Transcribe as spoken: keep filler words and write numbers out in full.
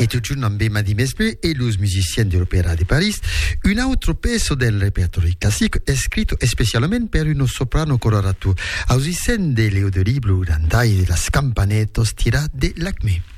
Et toujours en bema di Mesble et los musiciens de l'Opéra de Paris, un altro peso del repertorio classico è scritto specialmente per uno soprano colorato, ausissent de Leo de Libro, Urandai de las Campanettos tira de l'Acme.